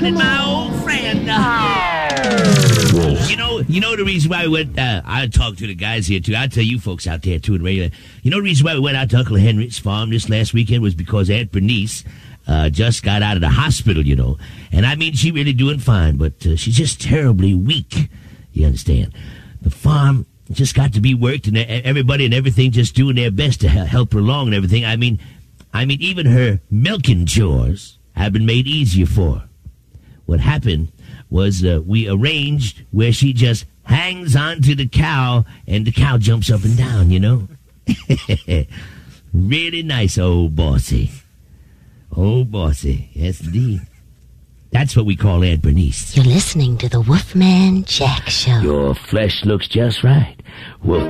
and my old friend. You know the reason why we went. I talked to the guys here too. I'll tell you folks out there too in radio. You know the reason why we went out to Uncle Henry's farm this last weekend was because Aunt Bernice just got out of the hospital. And I mean she really doing fine, but she's just terribly weak. You understand? The farm just got to be worked, and everybody and everything just doing their best to help her along and everything. I mean, even her milking chores have been made easier for her. What happened was we arranged where she just hangs onto the cow, and the cow jumps up and down, Really nice, old bossy. Old bossy, yes, indeed. That's what we call Aunt Bernice. You're listening to the Wolfman Jack Show. Your flesh looks just right. Wolf.